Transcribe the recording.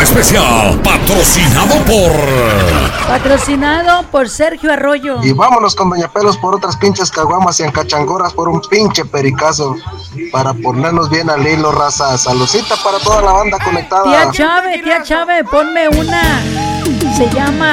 especial, patrocinado por Sergio Arroyo. Y vámonos con Doña Pelos por otras pinches caguamas y encachangoras por un pinche pericazo, para ponernos bien al hilo, raza. Saludcita para toda la banda conectada. Tía Chave, ponme una. Se llama